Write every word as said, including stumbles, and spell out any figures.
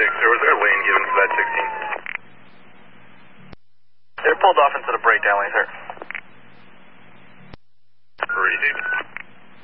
six, or was there a lane given to that sixteen? They're pulled off into the breakdown lane, sir.